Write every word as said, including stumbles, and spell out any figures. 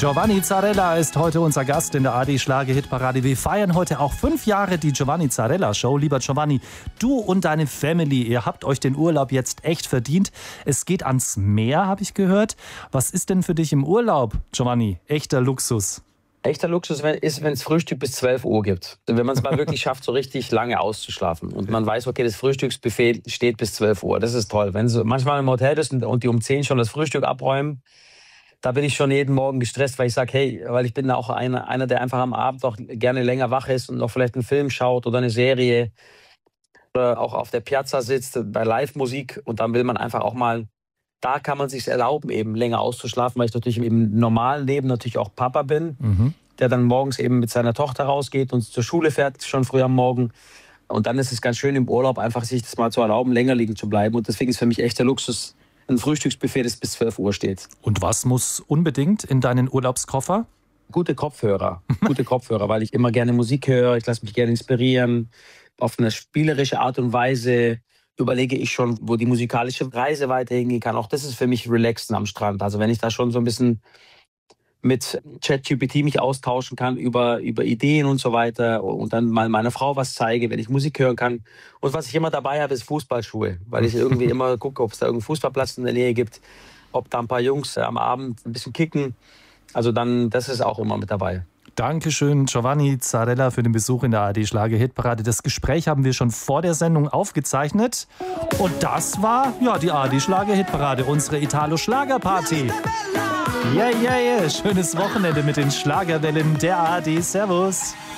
Giovanni Zarella ist heute unser Gast in der A D Schlager-Hitparade. Wir feiern heute auch fünf Jahre die Giovanni Zarella Show. Lieber Giovanni, du und deine Family, ihr habt euch den Urlaub jetzt echt verdient. Es geht ans Meer, habe ich gehört. Was ist denn für dich im Urlaub, Giovanni? Echter Luxus. Echter Luxus ist, wenn es Frühstück bis zwölf Uhr gibt. Wenn man es mal wirklich schafft, so richtig lange auszuschlafen. Und man weiß, okay, das Frühstücksbuffet steht bis zwölf Uhr. Das ist toll. Wenn du manchmal im Hotel bist und die um zehn schon das Frühstück abräumen, da bin ich schon jeden Morgen gestresst, weil ich sage, hey, weil ich bin auch einer, einer, der einfach am Abend auch gerne länger wach ist und noch vielleicht einen Film schaut oder eine Serie. Oder auch auf der Piazza sitzt bei Live-Musik. Und dann will man einfach auch mal, da kann man sich erlauben, eben länger auszuschlafen, weil ich natürlich im normalen Leben natürlich auch Papa bin, mhm. der dann morgens eben mit seiner Tochter rausgeht und zur Schule fährt, schon früh am Morgen. Und dann ist es ganz schön im Urlaub, einfach sich das mal zu erlauben, länger liegen zu bleiben. Und deswegen ist für mich echter Luxus ein Frühstücksbuffet, das bis zwölf Uhr steht. Und was muss unbedingt in deinen Urlaubskoffer? Gute Kopfhörer. Gute Kopfhörer, weil ich immer gerne Musik höre, ich lasse mich gerne inspirieren. Auf eine spielerische Art und Weise überlege ich schon, wo die musikalische Reise weiter hingehen kann. Auch das ist für mich relaxen am Strand. Also wenn ich da schon so ein bisschen mit ChatGPT mich austauschen kann über, über Ideen und so weiter und dann mal meiner Frau was zeige, wenn ich Musik hören kann. Und was ich immer dabei habe, ist Fußballschuhe, weil ich irgendwie immer gucke, ob es da irgendeinen Fußballplatz in der Nähe gibt, ob da ein paar Jungs am Abend ein bisschen kicken. Also dann, das ist auch immer mit dabei. Dankeschön, Giovanni Zarella, für den Besuch in der A R D Schlager-Hitparade. Das Gespräch haben wir schon vor der Sendung aufgezeichnet. Und das war ja die A R D Schlager-Hitparade, unsere Italo-Schlager-Party. Ja, ja, ja, schönes Wochenende mit den Schlagerwellen der A R D. Servus.